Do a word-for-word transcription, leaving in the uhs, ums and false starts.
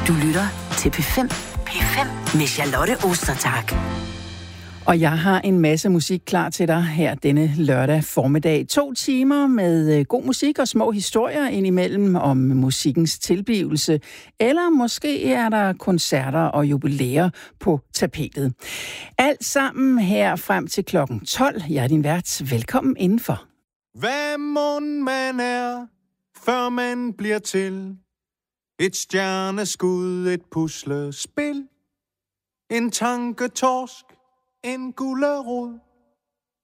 Du lytter til P fem. P fem med Charlotte Ostertag. Og jeg har en masse musik klar til dig her denne lørdag formiddag. To timer med god musik og små historier indimellem om musikkens tilblivelse. Eller måske er der koncerter og jubilæer på tapetet. Alt sammen her frem til klokken tolv. Jeg er din vært. Velkommen indenfor. Hvad mon man er, før man bliver til? Et stjerneskud, et puslespil, en tanketorsk, en gullerod.